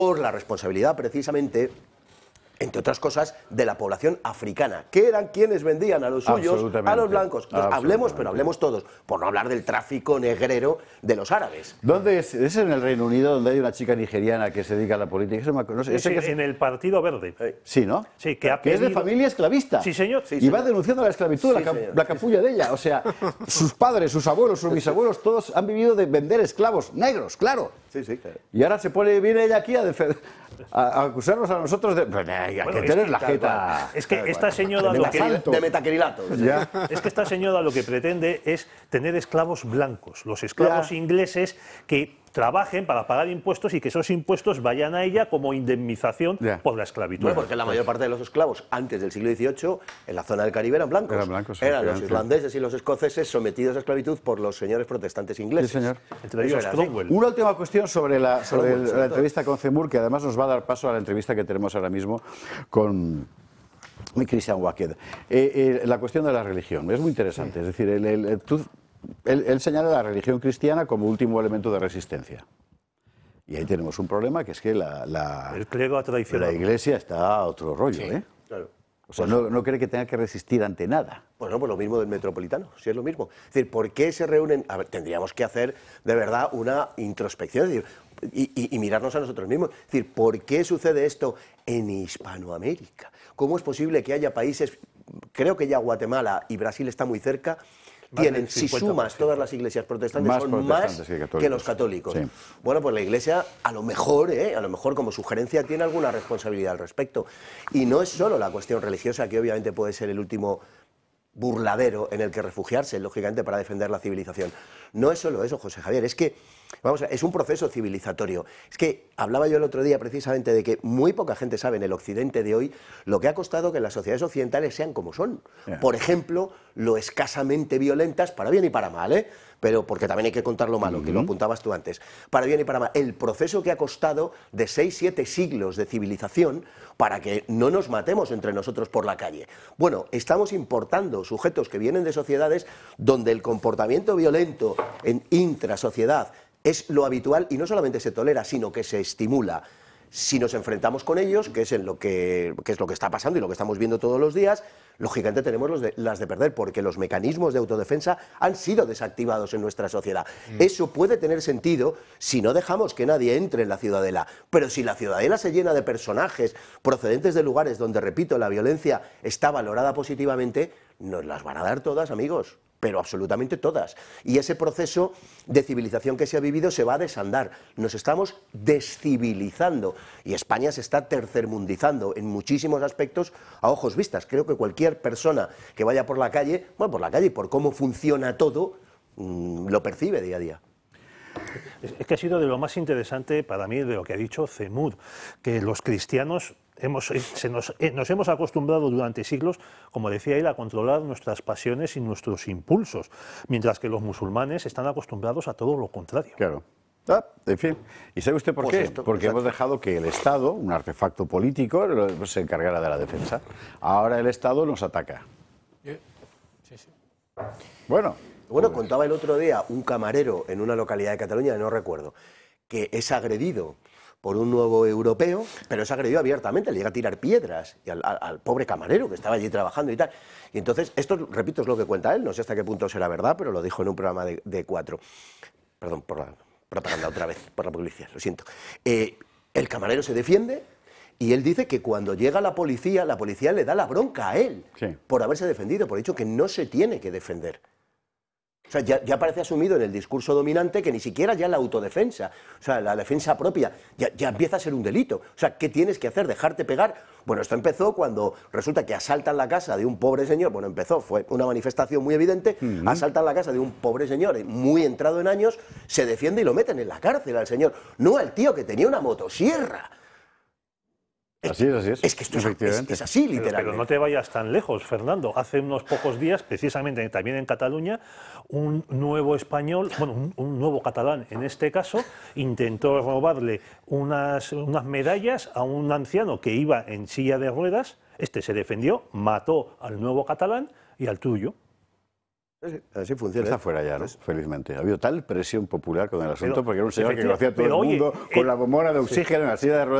por la responsabilidad precisamente, entre otras cosas, de la población africana, que eran quienes vendían a los suyos, a los blancos. Entonces, hablemos, pero hablemos todos, por no hablar del tráfico negrero de los árabes. ¿Dónde es? ¿Es en el Reino Unido, donde hay una chica nigeriana que se dedica a la política? En el Partido Verde. Sí, ¿no? Sí, que es de familia esclavista. Sí, señor. Y va denunciando la esclavitud, la capulla de ella. O sea, sus padres, sus abuelos, sus bisabuelos, todos han vivido de vender esclavos negros, claro. Sí, sí, claro. Y ahora viene ella aquí a acusarnos a nosotros de... Bueno, hay que tener la jeta... Es que esta señora de metacrilato. Es que esta señora lo que pretende es tener esclavos blancos, los esclavos ingleses que trabajen para pagar impuestos y que esos impuestos vayan a ella como indemnización por la esclavitud. Bueno, porque la mayor parte de los esclavos antes del siglo XVIII en la zona del Caribe eran blancos. Eran los irlandeses y los escoceses sometidos a esclavitud por los señores protestantes ingleses. Sí, señor. Entre ellos Cromwell. Una última cuestión sobre la entrevista con Zemmour, que además nos va a dar paso a la entrevista que tenemos ahora mismo con Christian Wacked. La cuestión de la religión es muy interesante. Es decir, él señala la religión cristiana como último elemento de resistencia. Y ahí tenemos un problema, que es que el clero ha traicionado. La Iglesia está a otro rollo, sí, claro. O sea, no cree que tenga que resistir ante nada. Bueno, pues lo mismo del Metropolitano, sí es lo mismo. Es decir, ¿por qué se reúnen? A ver, tendríamos que hacer de verdad una introspección, es decir, y mirarnos a nosotros mismos. Es decir, ¿por qué sucede esto en Hispanoamérica? ¿Cómo es posible que haya países, creo que ya Guatemala y Brasil está muy cerca, tienen, si sumas todas las iglesias protestantes, son más que los católicos? Sí. Bueno, pues la Iglesia, a lo mejor como sugerencia, tiene alguna responsabilidad al respecto. Y no es solo la cuestión religiosa, que obviamente puede ser el último burladero en el que refugiarse, lógicamente, para defender la civilización. No es solo eso, José Javier, es que, es un proceso civilizatorio. Es que hablaba yo el otro día precisamente de que muy poca gente sabe en el occidente de hoy lo que ha costado que las sociedades occidentales sean como son. Por ejemplo, lo escasamente violentas, para bien y para mal, pero porque también hay que contar lo malo, que lo apuntabas tú antes, para bien y para mal. El proceso que ha costado de 6-7 siglos de civilización para que no nos matemos entre nosotros por la calle. Bueno, estamos importando sujetos que vienen de sociedades donde el comportamiento violento en intrasociedad es lo habitual y no solamente se tolera, sino que se estimula. Si nos enfrentamos con ellos, que es lo que está pasando y lo que estamos viendo todos los días, lógicamente tenemos las de perder, porque los mecanismos de autodefensa han sido desactivados en nuestra sociedad. Eso puede tener sentido si no dejamos que nadie entre en la ciudadela, pero si la ciudadela se llena de personajes procedentes de lugares donde, repito, la violencia está valorada positivamente, nos las van a dar todas, amigos, pero absolutamente todas. Y ese proceso de civilización que se ha vivido se va a desandar. Nos estamos descivilizando y España se está tercermundizando en muchísimos aspectos a ojos vistas. Creo que cualquier persona que vaya por la calle, y por cómo funciona todo, lo percibe día a día. Es que ha sido de lo más interesante para mí de lo que ha dicho Zemmour, que los cristianos nos hemos acostumbrado durante siglos, como decía él, a controlar nuestras pasiones y nuestros impulsos, mientras que los musulmanes están acostumbrados a todo lo contrario. Claro. En fin, ¿y sabe usted por qué? Porque hemos dejado que el Estado, un artefacto político, se encargara de la defensa. Ahora el Estado nos ataca. Sí. Bueno, contaba el otro día un camarero en una localidad de Cataluña, no recuerdo, que es agredido por un nuevo europeo, pero es agredido abiertamente, le llega a tirar piedras y al pobre camarero que estaba allí trabajando y tal. Y entonces, esto, repito, es lo que cuenta él, no sé hasta qué punto será verdad, pero lo dijo en un programa de 4. Perdón por la propaganda otra vez, por la publicidad, lo siento. El camarero se defiende y él dice que cuando llega la policía le da la bronca a él por haberse defendido, por dicho que no se tiene que defender. O sea, ya parece asumido en el discurso dominante que ni siquiera ya la autodefensa, o sea, la defensa propia, ya empieza a ser un delito. O sea, ¿qué tienes que hacer? ¿Dejarte pegar? Bueno, esto empezó cuando resulta que asaltan la casa de un pobre señor, fue una manifestación muy evidente, asaltan la casa de un pobre señor muy entrado en años, se defiende y lo meten en la cárcel al señor, no al tío que tenía una motosierra. Así es. Es que esto es así, literalmente. Pero no te vayas tan lejos, Fernando. Hace unos pocos días, precisamente también en Cataluña, un nuevo español, un nuevo catalán en este caso, intentó robarle unas medallas a un anciano que iba en silla de ruedas. Este se defendió, mató al nuevo catalán y al tuyo. Así funciona. Está fuera ya, ¿no? Felizmente. Ha habido tal presión popular con el asunto, porque era un señor que efectivamente, conocía a todo pero el oye, mundo, con la bombona de oxígeno en la silla de ruedas.